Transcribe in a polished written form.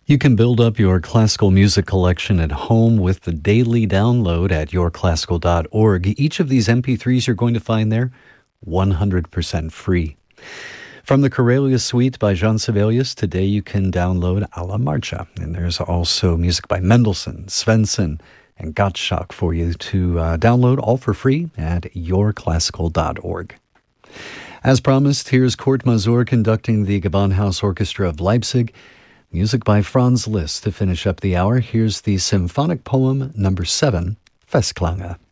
You can build up your classical music collection at home with the daily download at yourclassical.org. Each of these MP3s you're going to find there 100% free. From the Karelia Suite by Jean Sibelius, today you can download Alla Marcha. And there's also music by Mendelssohn, Svensson, and Gottschalk for you to download, all for free at yourclassical.org. As promised, here's Kurt Masur conducting the Gewandhaus Orchestra of Leipzig. Music by Franz Liszt to finish up the hour. Here's the symphonic poem number 7, Festklange.